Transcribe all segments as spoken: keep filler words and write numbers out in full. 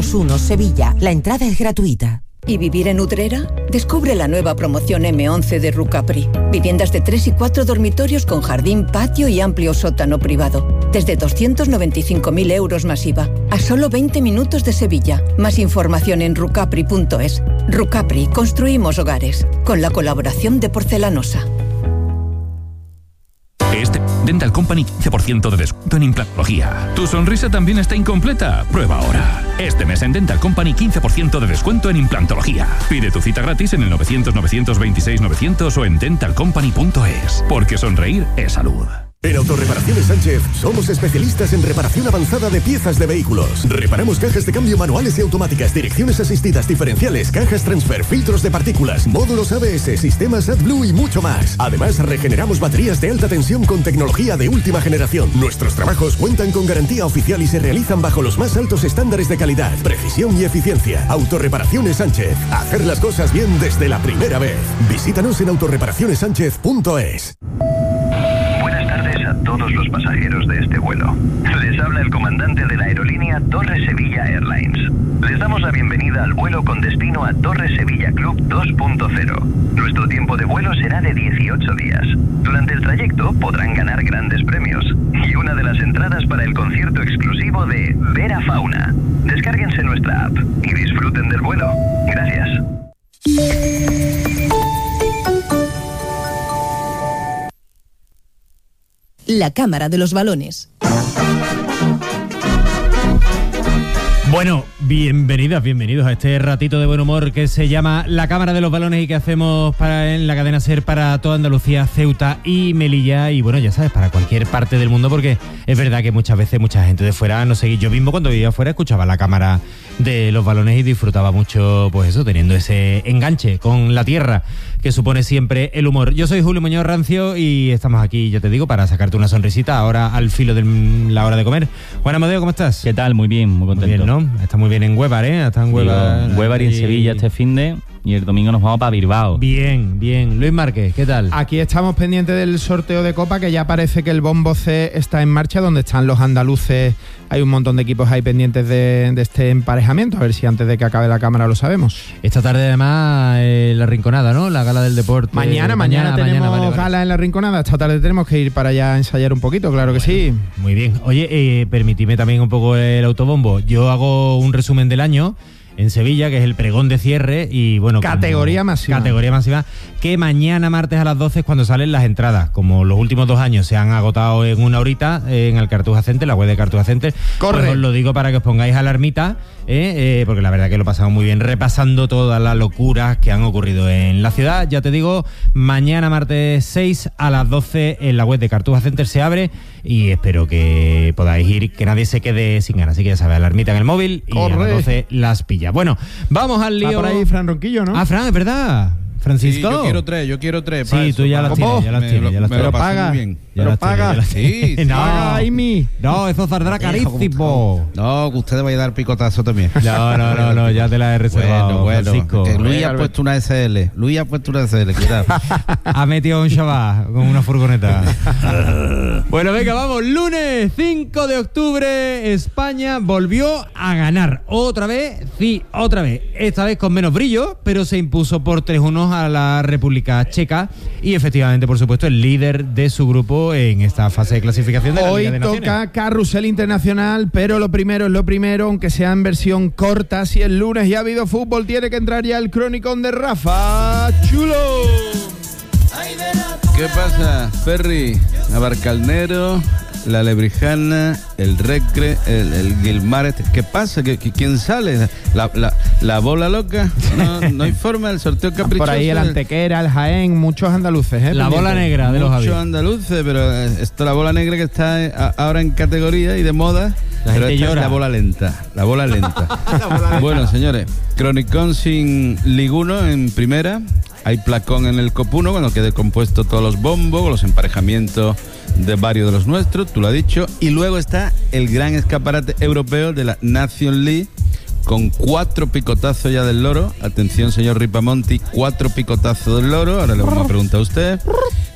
dos uno Sevilla. La entrada es gratuita. ¿Y vivir en Utrera? Descubre la nueva promoción eme once de Rucapri. Viviendas de tres y cuatro dormitorios con jardín, patio y amplio sótano privado. Desde doscientos noventa y cinco mil euros más I V A. A solo veinte minutos de Sevilla. Más información en rucapri punto es. Rucapri, construimos hogares. Con la colaboración de Porcelanosa. Este Dental Company quince por ciento de descuento en implantología. ¿Tu sonrisa también está incompleta? Prueba ahora. Este mes en Dental Company quince por ciento de descuento en implantología. Pide tu cita gratis en el novecientos, novecientos veintiséis, novecientos o en dental company punto es. Porque sonreír es salud. En Autorreparaciones Sánchez somos especialistas en reparación avanzada de piezas de vehículos. Reparamos cajas de cambio manuales y automáticas, direcciones asistidas, diferenciales, cajas transfer, filtros de partículas, módulos A B S, sistemas AdBlue y mucho más. Además, regeneramos baterías de alta tensión con tecnología de última generación. Nuestros trabajos cuentan con garantía oficial y se realizan bajo los más altos estándares de calidad, precisión y eficiencia. Autorreparaciones Sánchez. Hacer las cosas bien desde la primera vez. Visítanos en autorreparaciones sánchez punto es. A todos los pasajeros de este vuelo. Les habla el comandante de la aerolínea Torre Sevilla Airlines. Les damos la bienvenida al vuelo con destino a Torre Sevilla Club dos punto cero. Nuestro tiempo de vuelo será de dieciocho días. Durante el trayecto podrán ganar grandes premios y una de las entradas para el concierto exclusivo de Vera Fauna. Descárguense nuestra app y disfruten del vuelo. Gracias. La Cámara de los Balones. Bueno, bienvenidas, bienvenidos a este ratito de buen humor que se llama La Cámara de los Balones y que hacemos para en la cadena SER para toda Andalucía, Ceuta y Melilla y bueno, ya sabes, para cualquier parte del mundo, porque es verdad que muchas veces mucha gente de fuera no sé, yo mismo cuando vivía afuera escuchaba La Cámara de los Balones y disfrutaba mucho, pues eso, teniendo ese enganche con la tierra que supone siempre el humor. Yo soy Julio Muñoz Rancio y estamos aquí, ya te digo, para sacarte una sonrisita ahora al filo de la hora de comer. Juan Amadeo, ¿cómo estás? ¿Qué tal? Muy bien, muy contento. Muy bien, ¿no? Está muy bien en Huevar, ¿eh? Está en Huevar. Huevar y en Sevilla este finde y el domingo nos vamos para Bilbao. Bien, bien. Luis Márquez, ¿qué tal? Aquí estamos pendientes del sorteo de Copa, que ya parece que el Bombo C está en marcha, donde están los andaluces. Hay un montón de equipos ahí pendientes de, de este emparejamiento, a ver si antes de que acabe la cámara lo sabemos. Esta tarde además eh, la Rinconada, ¿no? La gala del deporte. Mañana, mañana, mañana tenemos mañana, vale, vale. gala en la Rinconada. Esta tarde tenemos que ir para allá a ensayar un poquito, claro que bueno, sí. Muy bien. Oye, eh, permitidme también un poco el autobombo. Yo hago un resumen del año en Sevilla, que es el pregón de cierre y bueno... Categoría máxima. Categoría máxima, que mañana martes a las doce es cuando salen las entradas. Como los últimos dos años se han agotado en una horita en el Cartuja Center, la web de Cartuja Center. Corre. Pues os lo digo para que os pongáis alarmita, eh, eh, porque la verdad que lo pasamos muy bien repasando todas las locuras que han ocurrido en la ciudad. Ya te digo, mañana martes seis a las doce en la web de Cartuja Center se abre y espero que podáis ir, que nadie se quede sin ganas. Así que ya sabes, alarmita en el móvil y Corre. a las doce las pilla. Bueno, vamos al lío. Está por ahí Fran Ronquillo, ¿no? Ah, Fran, es verdad. Francisco. Sí, yo quiero tres, yo quiero tres. Sí, tú ya las tienes, ya las tienes, ya las tienes. Pero paga, pero paga. Sí, sí. No, paga, Amy. No, eso saldrá carísimo. No, que usted vaya a dar picotazo también. No, no, no, no, ya te la he reservado, bueno, Francisco. bueno. Luis ha puesto una S L. Luis ha puesto una S L, cuidado. Ha metido un Shabbat con una furgoneta. Bueno, venga, vamos. Lunes cinco de octubre, España volvió a ganar. Otra vez, sí, otra vez. Esta vez con menos brillo, pero se impuso por tres uno a la República Checa y efectivamente, por supuesto, el líder de su grupo en esta fase de clasificación de la Hoy Liga de Naciones. toca carrusel internacional, pero lo primero es lo primero, aunque sea en versión corta. Si el lunes ya ha habido fútbol, tiene que entrar ya el cronicón de Rafa Chulo. ¿Qué pasa, Ferri? Navarcalnero, la Lebrijana, el Recre, el, el Guilmaret. ¿Qué pasa? ¿Qué, ¿Quién sale? ¿La, la, la bola loca? No, no hay forma del sorteo caprichoso. Por ahí el Antequera, el Jaén, muchos andaluces, ¿eh? La bola negra de los Javi. Muchos andaluces, pero esto, la bola negra que está ahora en categoría y de moda. La pero gente esta llora. Es la bola lenta, la bola lenta. La bola lenta. Bueno, señores, cronicón sin liguno en primera. Hay placón en el copuno cuando quede compuesto todos los bombos, los emparejamientos de varios de los nuestros, tú lo has dicho. Y luego está el gran escaparate europeo de la Nation League con cuatro picotazos ya del loro. Atención, señor Ripamonti, cuatro picotazos del loro. Ahora le vamos a preguntar a usted.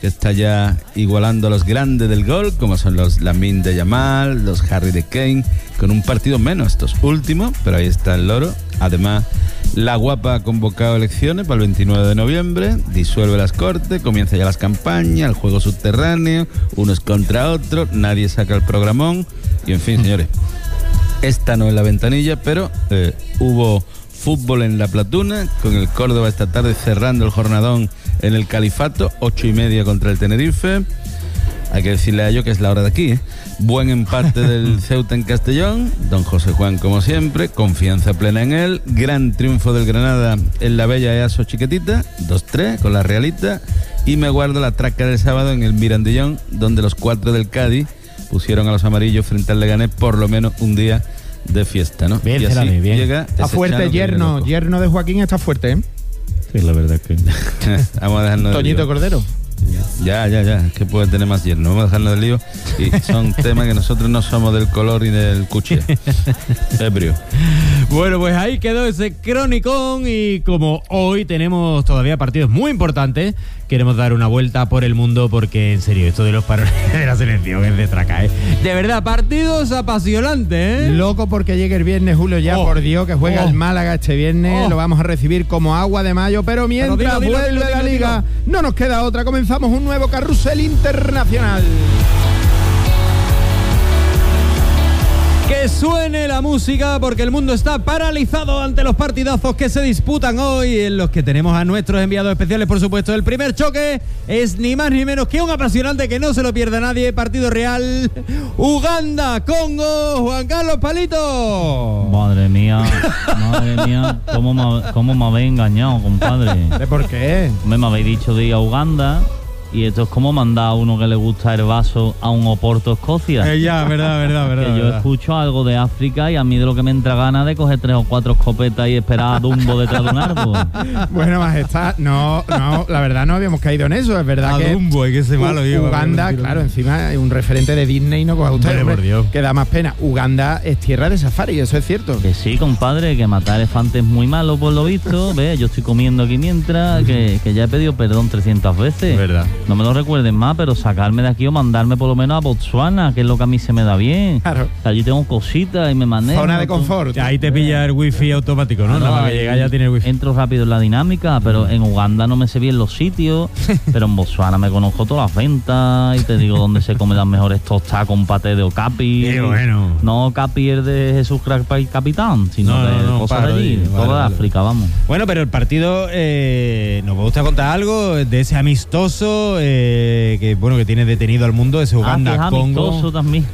que está ya igualando a los grandes del gol, como son los Lamine de Yamal, los Harry de Kane, con un partido menos estos últimos, pero ahí está el loro. Además, la guapa ha convocado elecciones para el veintinueve de noviembre, disuelve las cortes, comienza ya las campañas, el juego subterráneo, unos contra otros, nadie saca el programón, y en fin, señores, esta no es la ventanilla, pero eh, hubo fútbol en La Platuna, con el Córdoba esta tarde cerrando el jornadón en el Califato, ocho y media contra el Tenerife. Hay que decirle a ello que es la hora de aquí, ¿eh? Buen empate del Ceuta en Castellón, don José Juan como siempre, confianza plena en él, gran triunfo del Granada en la bella Easo Chiquetita, dos tres con la Realita, y me guardo la traca del sábado en el Mirandillón, donde los cuatro del Cádiz pusieron a los amarillos frente al Leganés por lo menos un día de fiesta, ¿no? Bien, y así bien. llega está fuerte yerno, yerno de Joaquín está fuerte, ¿eh? Sí, la verdad es que... Vamos a dejarnos de Toñito lío. Cordero. Ya, ya, ya, que puede tener más yerno. Vamos a dejarnos del lío. Y son temas que nosotros no somos del color ni del cuché. Ebrio. Bueno, pues ahí quedó ese cronicón y como hoy tenemos todavía partidos muy importantes, queremos dar una vuelta por el mundo porque, en serio, esto de los parones de la selección es de traca, ¿eh? De verdad, partidos apasionantes, ¿eh? Loco porque llegue el viernes, Julio, ya, oh, por Dios, que juega oh. el Málaga este viernes, oh. lo vamos a recibir como agua de mayo, pero mientras pero dilo, dilo, vuelve dilo, dilo, la dilo, Liga, dilo. no nos queda otra, comenzamos un nuevo carrusel internacional. Que suene la música porque el mundo está paralizado ante los partidazos que se disputan hoy, en los que tenemos a nuestros enviados especiales, por supuesto. El primer choque es ni más ni menos que un apasionante que no se lo pierda nadie, partido real, Uganda, Congo, Juan Carlos Palito. Madre mía, madre mía, cómo me, cómo me habéis engañado, compadre. ¿Por qué? Me, me habéis dicho de ir a Uganda. Y esto es como mandar a uno que le gusta el vaso a un Oporto, Escocia. Eh, ya, verdad, verdad, verdad. Que yo verdad. escucho algo de África y a mí de lo que me entra ganas de coger tres o cuatro escopetas y esperar a Dumbo detrás de un árbol. Bueno, majestad, no, no, la verdad no habíamos caído en eso. Es verdad a que Dumbo, hay que ser malo. U- Uganda, claro, encima es un referente de Disney, no coja usted, hombre, hombre, por Dios. que da más pena. Uganda es tierra de safari, eso es cierto. Que sí, compadre, que matar elefantes es muy malo por lo visto. Ve, yo estoy comiendo aquí mientras, que, que ya he pedido perdón trescientas veces. Verdad. No me lo recuerden más, pero sacarme de aquí o mandarme por lo menos a Botswana, que es lo que a mí se me da bien. Claro. Allí tengo cositas y me manejo. Zona de confort. Ahí te pilla el wifi automático, ¿no? No, Nada más que llega ya tiene el wifi. Entro rápido en la dinámica, pero en Uganda no me sé bien los sitios, pero en Botswana me conozco todas las ventas y te digo dónde se comen las mejores tostadas con paté de okapi. Qué bueno. No okapi el de Jesús Crack Capitán, sino No, de no, no, cosas paro de allí, ahí, toda vale, de vale. África, vamos. Bueno, pero el partido, eh, ¿nos gusta contar algo de ese amistoso eh, que, bueno, que tiene detenido al mundo, ese Uganda, ah, que es Congo? amistoso también.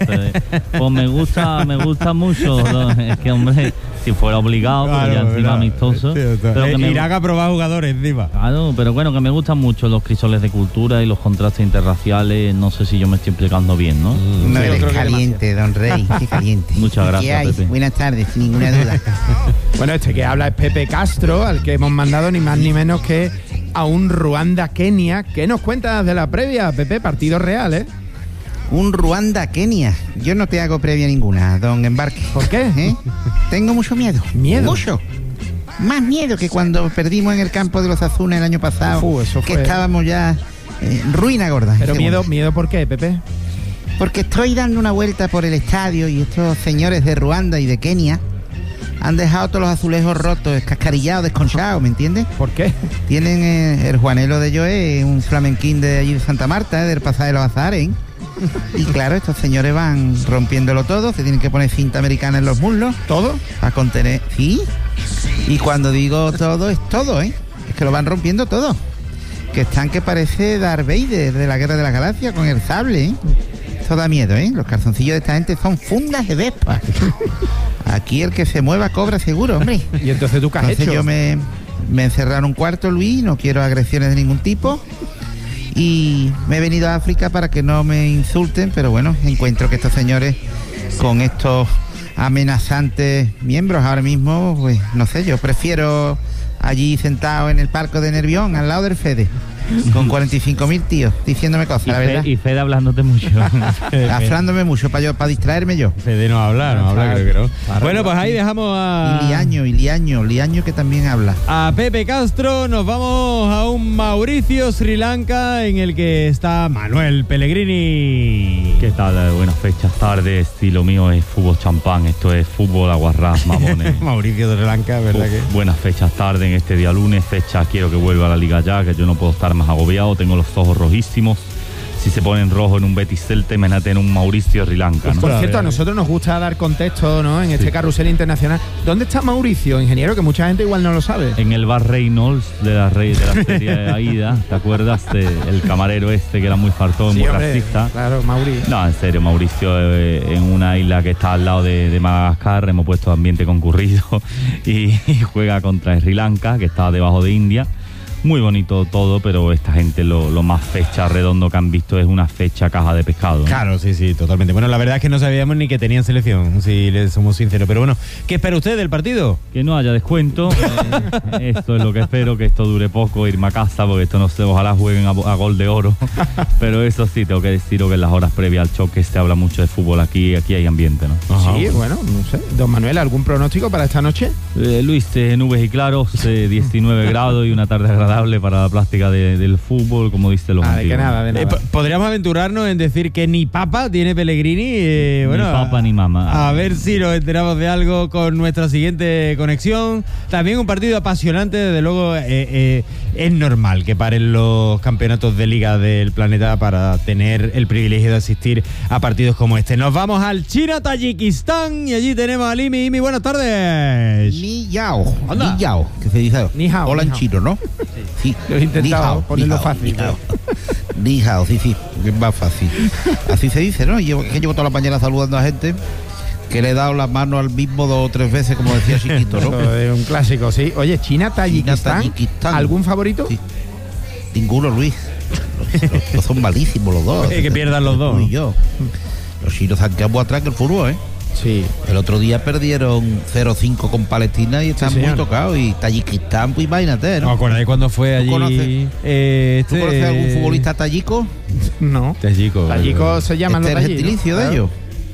Pues me gusta, me gusta mucho. ¿no? Es que, hombre, si fuera obligado, Claro, pero ya encima verdad. amistoso. Sí, pero eh, que me- Irak ha probado jugadores encima. Claro, pero bueno, que me gustan mucho los crisoles de cultura y los contrastes interraciales. No sé si yo me estoy explicando bien, ¿no? No, Sí, yo eres creo que caliente, don Rey, qué caliente. Muchas gracias, ¿Qué hay? Pepe. Buenas tardes, sin ninguna duda. Bueno, este que habla es Pepe Castro, al que hemos mandado ni más ni menos que a un Ruanda-Kenia. ¿Qué nos cuentas de la previa, Pepe? Partido real, ¿eh? Un Ruanda-Kenia. Yo no te hago previa ninguna, don Embarque. ¿Por qué? ¿Eh? Tengo mucho miedo. ¿Miedo? Mucho. Más miedo que cuando perdimos en el campo de los Azules el año pasado. Fu, eso que fue- estábamos ya eh, ruina gorda. Pero Ese miedo, momento. miedo ¿por qué, Pepe? Porque estoy dando una vuelta por el estadio y estos señores de Ruanda y de Kenia han dejado todos los azulejos rotos, escascarillados, desconchados, ¿me entiendes? ¿Por qué? Tienen eh, el Juanelo de Joé, un flamenquín de allí de Santa Marta, eh, del pasaje de los Azares. ¿eh? Y claro, estos señores van rompiéndolo todo, se tienen que poner cinta americana en los muslos. ¿Todo? Para contener. Sí. Y cuando digo todo, es todo, ¿eh? Es que lo van rompiendo todo. Que están que parece Darth Vader de la Guerra de la Galaxia con el sable, ¿eh? Esto da miedo, ¿eh? Los calzoncillos de esta gente son fundas de Vespa. Aquí el que se mueva cobra seguro, hombre. ¿Y entonces tú qué has Entonces hecho? yo me, me encerré en un cuarto, Luis, no quiero agresiones de ningún tipo. Y me he venido a África para que no me insulten, pero bueno, encuentro que estos señores con estos amenazantes miembros ahora mismo, pues no sé, yo prefiero allí sentado en el palco de Nervión, al lado del Fede. con cuarenta y cinco mil tíos diciéndome cosas, y la Fe, verdad. Y Fede hablándote mucho. Hablándome mucho para yo, para distraerme yo. Fede no habla, no habla, creo que no. Bueno, pues ahí dejamos a... Y Liaño, y Liaño, Liaño que también habla. A Pepe Castro, nos vamos a un Mauricio, Sri Lanka, en el que está Manuel Pellegrini. ¿Qué tal? Buenas fechas, tardes. Y lo mío es fútbol champán, esto es fútbol aguarrás, mamones. Mauricio de Sri Lanka, ¿verdad? Uf, que? Buenas fechas, tarde en este día lunes, fecha quiero que vuelva a la liga ya, que yo no puedo estar más agobiado, tengo los ojos rojísimos. Si se ponen rojo en un Betis Celta, imagínate en un Mauricio Sri Lanka, ¿no? Por cierto, a nosotros nos gusta dar contexto, ¿no? En este Sí. carrusel internacional. ¿Dónde está Mauricio, ingeniero? Que mucha gente igual no lo sabe. En el bar Reynolds de la, rey, de la serie de Aida, ¿te acuerdas? De el camarero este que era muy fartón, Sí, muy hombre, racista. claro, Mauricio. No, en serio, Mauricio, eh, en una isla que está al lado de, de Madagascar, hemos puesto ambiente concurrido y, y juega contra Sri Lanka, que está debajo de India. Muy bonito todo, pero esta gente lo, lo más fecha redondo que han visto es una fecha caja de pescado, ¿no? Claro, sí, sí, totalmente. Bueno, la verdad es que no sabíamos ni que tenían selección, si les somos sinceros. Pero bueno, ¿qué espera usted del partido? Que no haya descuento. eh, esto es lo que espero, que esto dure poco, irme a casa, porque esto no sé, ojalá jueguen a, a gol de oro. Pero eso sí, tengo que deciros que en las horas previas al choque se habla mucho de fútbol aquí, aquí hay ambiente, ¿no? Ajá. Sí, bueno, no sé. Don Manuel, ¿algún pronóstico para esta noche? Eh, Luis, eh, nubes y claros, eh, diecinueve grados y una tarde agradable para la plástica de, del fútbol, como dicen los Ah, de antiguos. que nada, de nada. Eh, podríamos aventurarnos en decir que ni papa tiene Pellegrini. Eh, bueno, Ni papa ni mamá. A ver si nos enteramos de algo con nuestra siguiente conexión. También un partido apasionante, desde luego. Eh, eh, es normal que paren los campeonatos de liga del planeta para tener el privilegio de asistir a partidos como este. Nos vamos al China-Tayikistán y allí tenemos a Limi. Imi, buenas tardes. Ni yao, Anda. ni yao, que se dice. Ni hao, Hola ni en hao. chino, ¿no? Sí. Lo he intentado Ni hao, ponerlo ni hao, fácil, Ni hao. Ni hao, sí, sí, es más fácil. Así se dice, ¿no? Yo, que llevo toda la mañana saludando a gente que le he dado la mano al mismo dos o tres veces, como decía Chiquito, ¿no? Eso es un clásico, sí. Oye, China-Tayikistán. Tayikistán. ¿Algún favorito? Sí. Ninguno, Luis. Los, los- los son malísimos los dos. Eh, que pierdan los dos. Tú y yo. Los chinos han quedado muy atrás que el fútbol, ¿eh? Sí. El otro día perdieron cero cinco con Palestina y están Sí, muy señor. tocados. Y Tayikistán, pues imagínate, ¿No ¿no? acordáis cuando fue ¿Tú allí? conoces- eh, ¿Tú este- conoces algún futbolista tayico? No. Tayico. Tayikos se llaman Este es los el tayikos, gentilicio ¿no? de Claro. ellos.